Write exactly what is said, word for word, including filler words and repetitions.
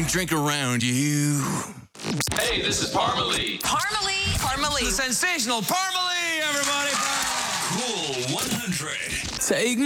drink around you. Hey, this is Parmalee. Parmalee. Parmalee. The sensational Parmalee, everybody. Cool one hundred. Take